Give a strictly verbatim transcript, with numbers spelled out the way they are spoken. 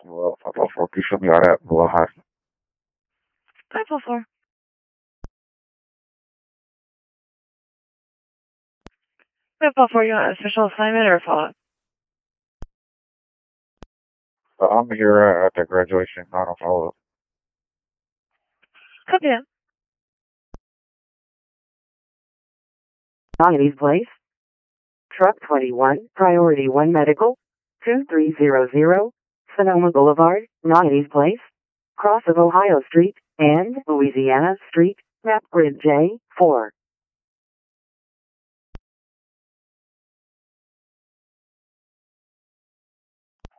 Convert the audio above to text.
Well, five four four, can you show me all that? Well, hi. five four four. five four four, you want a special assignment or a follow-up? Uh, I'm here uh, at the graduation. I don't follow up. Copy that. Noggedy's Place. Truck twenty-one, Priority one Medical, two three zero zero, Sonoma Boulevard, Noggedy's Place, cross of Ohio Street, and Louisiana Street, map grid J, four.